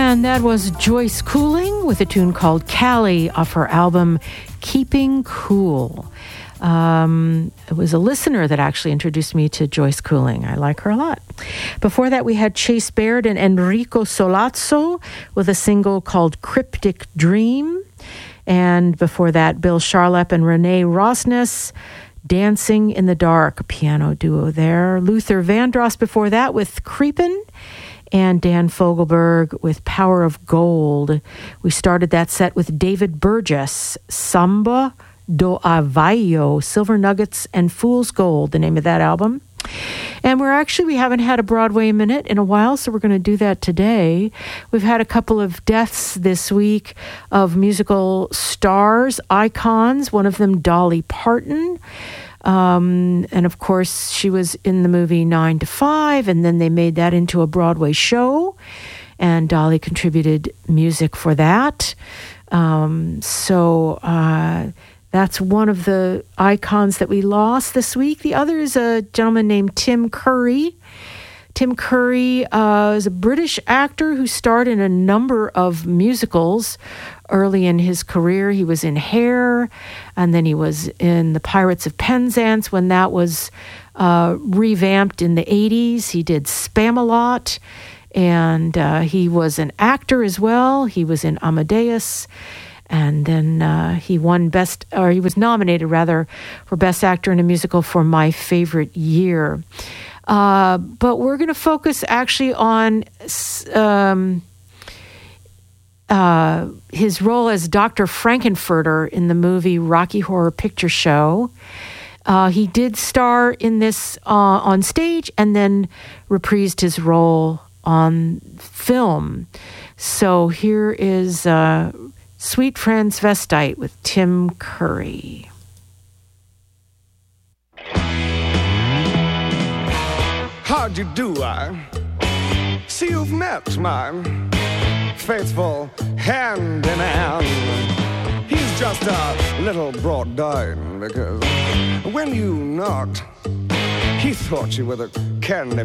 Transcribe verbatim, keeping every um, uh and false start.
And that was Joyce Cooling with a tune called Callie off her album Keeping Cool. Um, it was a listener that actually introduced me to Joyce Cooling. I like her a lot. Before that, we had Chase Baird and Enrico Solazzo with a single called Cryptic Dream. And before that, Bill Charlap and Renee Rosnes, Dancing in the Dark, a piano duo there. Luther Vandross before that with Creepin'. And Dan Fogelberg with Power of Gold. We started that set with David Burgess, Samba do Havaio, Silver Nuggets and Fool's Gold, the name of that album. And we're actually, we haven't had a Broadway Minute in a while, so we're going to do that today. We've had a couple of deaths this week of musical stars, icons, one of them Dolly Parton. Um, and of course, she was in the movie Nine to Five, and then they made that into a Broadway show, and Dolly contributed music for that. Um, so uh, that's one of the icons that we lost this week. The other is a gentleman named Tim Curry. Tim Curry uh, is a British actor who starred in a number of musicals early in his career. He was in Hair, and then he was in The Pirates of Penzance when that was uh, revamped in the eighties. He did Spamalot, and uh, he was an actor as well. He was in Amadeus, and then uh, he won best, or he was nominated rather, for Best Actor in a Musical for My Favorite Year. Uh, but we're going to focus actually on um, uh, his role as Doctor Frankenfurter in the movie Rocky Horror Picture Show. Uh, he did star in this uh, on stage and then reprised his role on film. So here is uh, Sweet Transvestite with Tim Curry. How'd you do, I see you've met my faithful handyman. He's just a little brought down because when you knocked, he thought you were the candy